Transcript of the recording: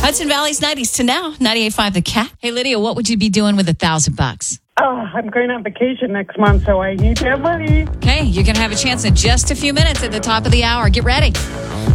Hudson Valley's 90s to now. 98.5 The Cat. Hey, Lydia, what would you be doing with $1,000? I'm going on vacation next month, so I need to have money. Okay, you're going to have a chance in just a few minutes at the top of the hour. Get ready.